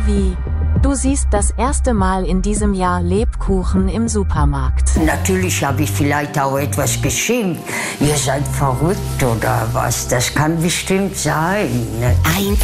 wie: Du siehst das erste Mal in diesem Jahr Lebkuchen im Supermarkt. Natürlich habe ich vielleicht auch etwas geschimpft. Ihr seid verrückt oder was? Das kann bestimmt sein.